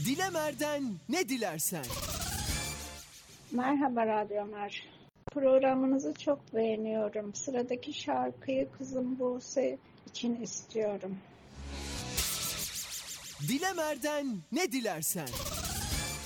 Dilemer'den ne dilersen. Merhaba Radyo Ömer. Programınızı çok beğeniyorum. Sıradaki şarkıyı kızım Buse için istiyorum. Dilemer'den ne dilersen.